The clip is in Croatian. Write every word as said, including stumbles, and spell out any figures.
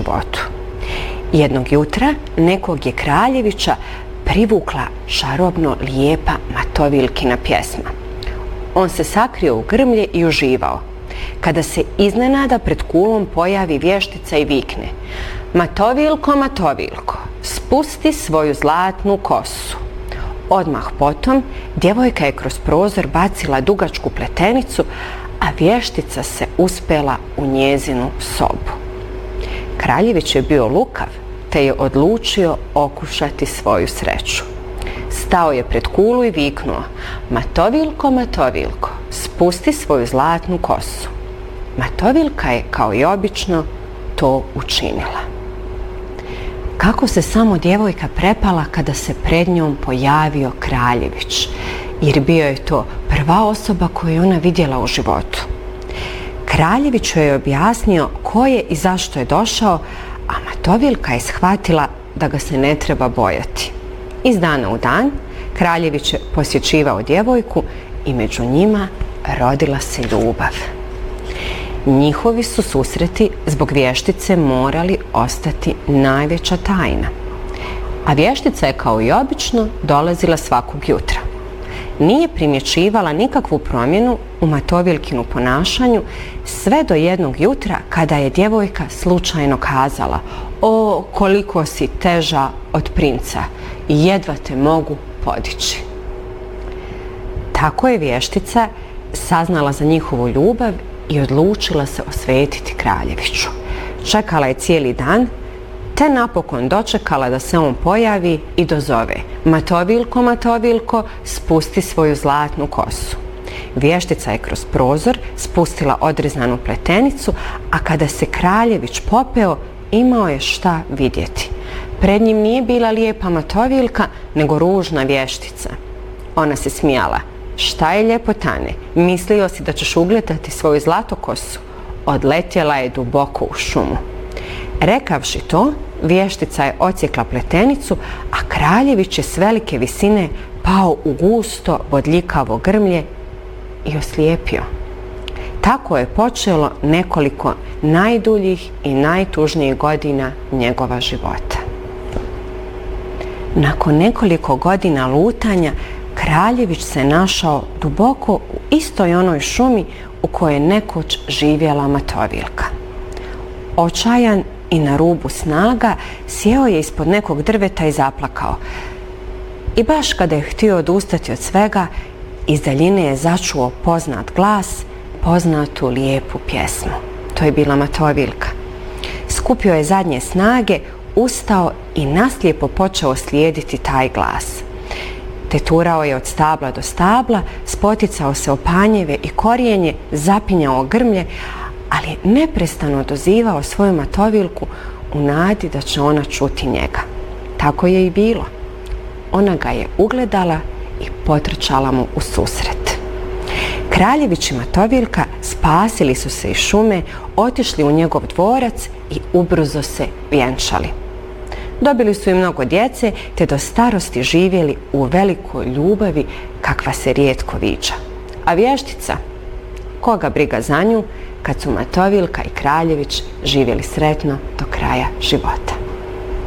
životu. Jednog jutra nekog je kraljevića privukla čarobno lijepa Matovilkina pjesma. On se sakrio u grmlje i uživao, kada se iznenada pred kulom pojavi vještica i vikne: Matovilko, Matovilko, spusti svoju zlatnu kosu. Odmah potom djevojka je kroz prozor bacila dugačku pletenicu, a vještica se uspela u njezinu sobu. Kraljević je bio lukav, te je odlučio okušati svoju sreću. Stao je pred kulu i viknuo: Matovilko, Matovilko, spusti svoju zlatnu kosu. Matovilka je, kao i obično, to učinila. Kako se samo djevojka prepala kada se pred njom pojavio Kraljević, jer bio je to prva osoba koju je ona vidjela u životu. Kraljević joj je objasnio ko je i zašto je došao, a Matovilka je shvatila da ga se ne treba bojati. Iz dana u dan Kraljević je posjećivao djevojku i među njima rodila se ljubav. Njihovi su susreti zbog vještice morali ostati najveća tajna. A vještica je, kao i obično, dolazila svakog jutra. Nije primjećivala nikakvu promjenu u Matovilkinu ponašanju sve do jednog jutra kada je djevojka slučajno kazala: O, koliko si teža od princa, jedva te mogu podići. Tako je vještica saznala za njihovu ljubav i odlučila se osvetiti Kraljeviću. Čekala je cijeli dan, te napokon dočekala da se on pojavi i dozove: Matovilko, Matovilko, spusti svoju zlatnu kosu. Vještica je kroz prozor spustila odrezanu pletenicu, a kada se Kraljević popeo, imao je šta vidjeti. Pred njim nije bila lijepa Matovilka, nego ružna vještica. Ona se smijala: Šta je ljepotane, mislio si da ćeš ugledati svoju zlatokosu? Odletjela je duboko u šumu. Rekavši to, vještica je odsjekla pletenicu, a Kraljević je s velike visine pao u gusto bodljikavo grmlje i oslijepio. Tako je počelo nekoliko najduljih i najtužnijih godina njegova života. Nakon nekoliko godina lutanja, Kraljević se našao duboko u istoj onoj šumi u kojoj je nekoć živjela Matovilka. Očajan i na rubu snaga, sjeo je ispod nekog drveta i zaplakao. I baš kada je htio odustati od svega, iz daljine je začuo poznat glas, poznatu lijepu pjesmu. To je bila Matovilka. Skupio je zadnje snage, ustao i naslijepo počeo slijediti taj glas. Teturao je od stabla do stabla, spoticao se o panjeve i korijenje, zapinjao grmlje, ali neprestano dozivao svoju Matovilku u nadi da će ona čuti njega. Tako je i bilo. Ona ga je ugledala i potrčala mu u susret. Kraljević i Matovilka spasili su se iz šume, otišli u njegov dvorac i ubrzo se vjenčali. Dobili su i mnogo djece, te do starosti živjeli u velikoj ljubavi kakva se rijetko viđa. A vještica? Koga briga za nju kad su Matovilka i Kraljević živjeli sretno do kraja života.